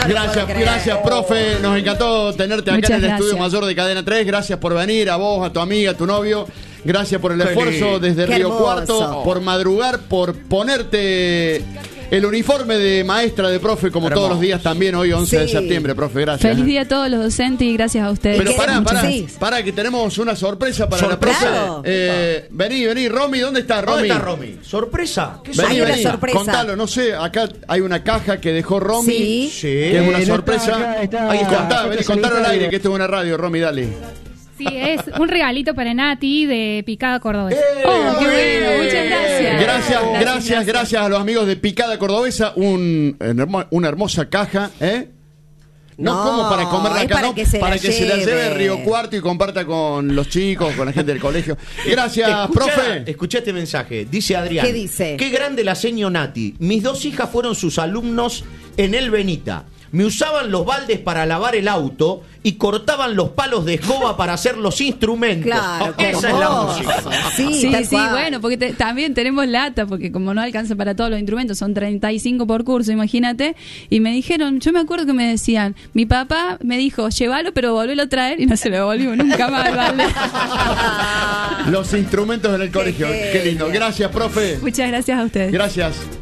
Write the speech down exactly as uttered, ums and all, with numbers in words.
Gracias, gracias, profe. Nos encantó tenerte acá Muchas en el gracias. estudio mayor de Cadena tres. Gracias por venir, a vos, a tu amiga, a tu novio. Gracias por el Qué esfuerzo lindo. desde Qué Río hermoso. Cuarto, por madrugar, por ponerte el uniforme de maestra de profe como Hermoso. todos los días también hoy once de Sí. septiembre, profe. Gracias. Feliz día a todos los docentes y gracias a ustedes. Pero ¿Qué? pará, pará, Sí. pará, que tenemos una sorpresa para ¿Sorpresa? la profe. Eh, vení, vení, Romy, ¿dónde está Romy? ¿Dónde está Romy? ¿Sorpresa? ¿Qué Vení, Hay una vení, sorpresa. contalo, no sé, acá hay una caja que dejó Romy. Sí. Sí. Que es una Eh, no sorpresa. está acá, está- Ahí está, contá, está vení, solita contalo al aire y- que esto es una radio, Romy, dale. Sí, es un regalito para Nati de Picada Cordobesa. Oh, qué Muy bien. bueno, muchas gracias. Gracias, gracias, gracias a los amigos de Picada Cordobesa. Un, hermo- una hermosa caja, ¿eh? No, No, como para comerla es acá, para no, que se la para que se la lleve lleve. a Río Cuarto y comparta con los chicos, con la gente del colegio. Gracias, Escucha- profe. Escucha este mensaje. Dice Adrián. ¿Qué dice? Qué grande la seño Nati. Mis dos hijas fueron sus alumnos en el Benita. Me usaban los baldes para lavar el auto y cortaban los palos de escoba para hacer los instrumentos. Claro, qué Esa es la hermoso. música. Sí, Sí, tal sí, cual. bueno, porque te- también tenemos lata, porque como no alcanza para todos los instrumentos, son treinta y cinco por curso, imagínate. Y me dijeron, yo me acuerdo que me decían, mi papá me dijo, llévalo, pero volvelo a traer, y no se lo devolvió nunca más, ¿vale? Los instrumentos en el colegio. Qué Qué lindo. genio. Gracias, profe. Muchas gracias a ustedes. Gracias.